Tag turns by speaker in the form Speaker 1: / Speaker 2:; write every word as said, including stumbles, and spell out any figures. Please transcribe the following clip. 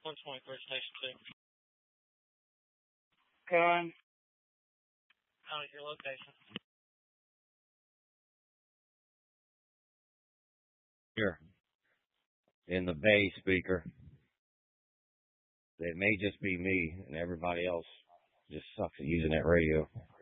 Speaker 1: one twenty-three, Station two.
Speaker 2: Going.
Speaker 1: How is your location?
Speaker 3: Here. In the Bay speaker. It may just be me and everybody else just sucks at using that radio.